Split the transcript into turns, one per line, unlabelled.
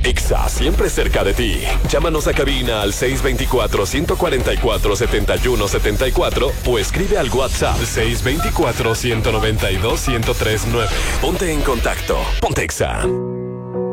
Exa, siempre cerca de ti. Llámanos a cabina al 624-144-7174 o escribe al WhatsApp 624-192-1039. Ponte en contacto. Ponte Exa.